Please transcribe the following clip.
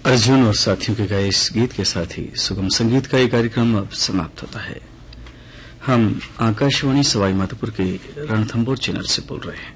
अर्जुन और साथियों के गाए इस गीत के साथ ही सुगम संगीत का ये कार्यक्रम अब समाप्त होता है। हम आकाशवाणी सवाई माधोपुर के रणथंभौर चैनल से बोल रहे हैं।